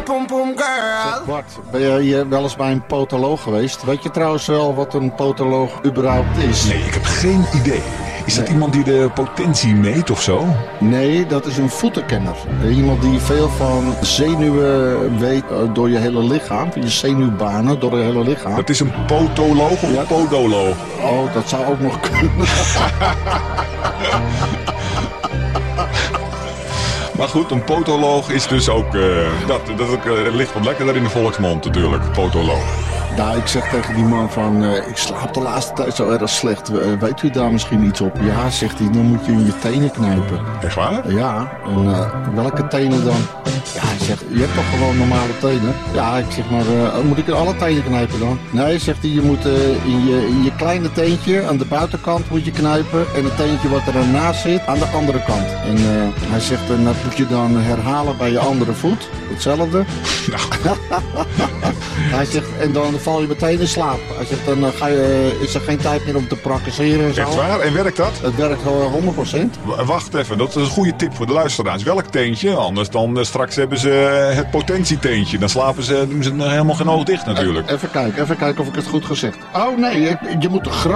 pom pom girl. Zeg Bart, ben jij hier wel eens bij een potoloog geweest? Weet je trouwens wel wat een potoloog überhaupt is? Nee, ik heb geen idee. Is dat iemand die de potentie meet of zo? Nee, dat is een voetenkenner. Iemand die veel van zenuwen weet door je hele lichaam. Je zenuwbanen door je hele lichaam. Dat is een potoloog of een podoloog? Oh, dat zou ook nog kunnen. Maar goed, een potoloog is dus ook... dat ligt wat lekkerder in de volksmond natuurlijk, potoloog. Nou, ik zeg tegen die man van, ik slaap de laatste tijd zo erg slecht. Weet u daar misschien iets op? Ja, zegt hij, dan moet je in je tenen knijpen. Echt waar? Ja, en welke tenen dan? Ja, hij zegt, je hebt toch gewoon normale tenen? Ja, ik zeg maar, moet ik in alle tenen knijpen dan? Nee, zegt hij, je moet in je kleine teentje aan de buitenkant moet je knijpen. En het teentje wat er ernaast zit aan de andere kant. En hij zegt, dat moet je dan herhalen bij je andere voet. Hetzelfde. Nou. Hij zegt, en dan val je meteen in slaap. Hij zegt, dan is er geen tijd meer om te praktiseren en zo. Echt waar? En werkt dat? Het werkt gewoon 100%. Wacht even, dat is een goede tip voor de luisteraars. Welk teentje? Anders dan straks hebben ze het potentieteentje. Dan slapen ze, doen ze helemaal geen oog dicht natuurlijk. Even kijken of ik het goed gezegd. Oh nee, je moet de